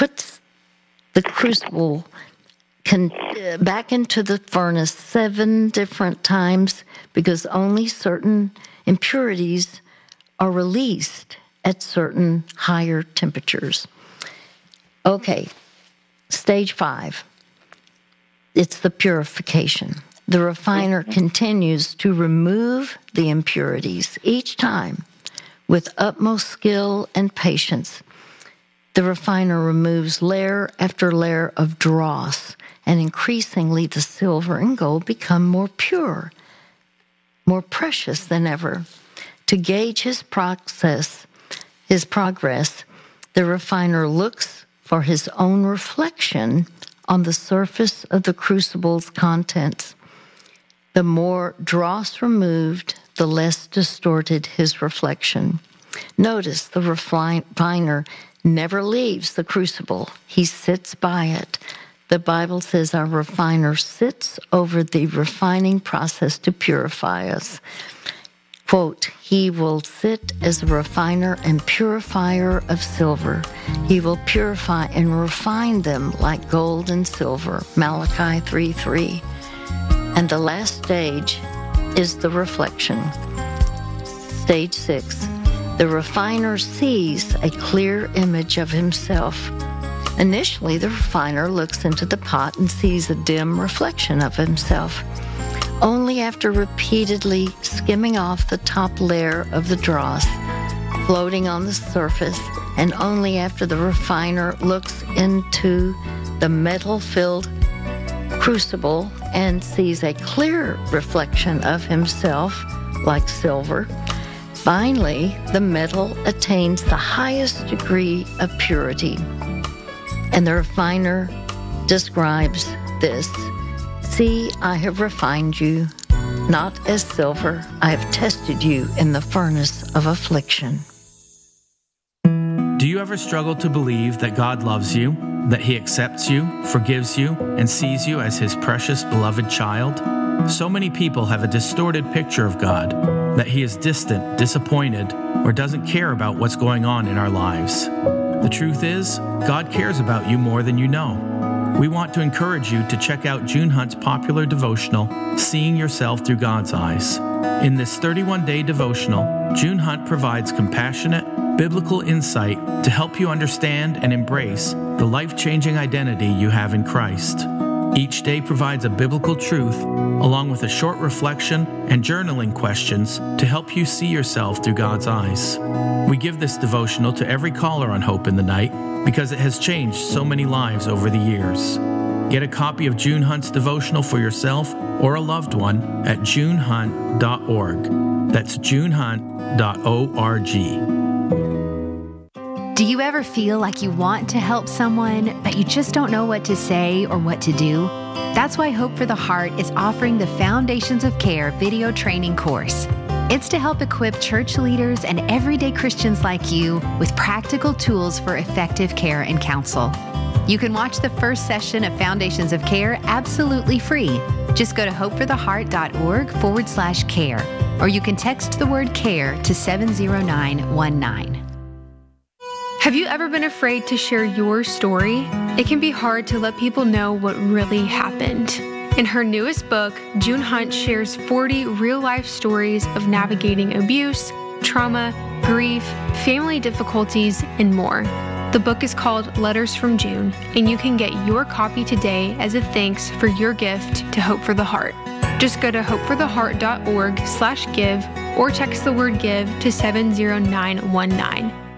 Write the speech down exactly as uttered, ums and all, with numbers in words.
puts the crucible can, uh, back into the furnace seven different times because only certain impurities are released at certain higher temperatures. Okay, stage five. It's the purification. The refiner continues to remove the impurities each time with utmost skill and patience. The refiner removes layer after layer of dross, and increasingly the silver and gold become more pure, more precious than ever. To gauge his process, his progress, the refiner looks for his own reflection on the surface of the crucible's contents. The more dross removed, the less distorted his reflection. Notice the refiner never leaves the crucible. He sits by it. The Bible says our refiner sits over the refining process to purify us. Quote, he will sit as a refiner and purifier of silver. He will purify and refine them like gold and silver. Malachi three three. And the last stage is the reflection. Stage six. The refiner sees a clear image of himself. Initially, the refiner looks into the pot and sees a dim reflection of himself. Only after repeatedly skimming off the top layer of the dross, floating on the surface, and only after the refiner looks into the metal-filled crucible and sees a clear reflection of himself, like silver, finally, the metal attains the highest degree of purity. And the refiner describes this. See, I have refined you, not as silver. I have tested you in the furnace of affliction. Do you ever struggle to believe that God loves you, that He accepts you, forgives you, and sees you as His precious, beloved child? So many people have a distorted picture of God, that He is distant, disappointed, or doesn't care about what's going on in our lives. The truth is, God cares about you more than you know. We want to encourage you to check out June Hunt's popular devotional, Seeing Yourself Through God's Eyes. In this thirty-one day devotional, June Hunt provides compassionate, biblical insight to help you understand and embrace the life-changing identity you have in Christ. Each day provides a biblical truth, along with a short reflection and journaling questions to help you see yourself through God's eyes. We give this devotional to every caller on Hope in the Night because it has changed so many lives over the years. Get a copy of June Hunt's devotional for yourself or a loved one at june hunt dot org. That's june hunt dot org. Do you ever feel like you want to help someone, but you just don't know what to say or what to do? That's why Hope for the Heart is offering the Foundations of Care video training course. It's to help equip church leaders and everyday Christians like you with practical tools for effective care and counsel. You can watch the first session of Foundations of Care absolutely free. Just go to hopefortheheart.org forward slash care, or you can text the word care to seven zero nine one nine. Have you ever been afraid to share your story? It can be hard to let people know what really happened. In her newest book, June Hunt shares forty real-life stories of navigating abuse, trauma, grief, family difficulties, and more. The book is called Letters from June, and you can get your copy today as a thanks for your gift to Hope for the Heart. Just go to hopefortheheart.org slash give or text the word give to seven zero nine one nine.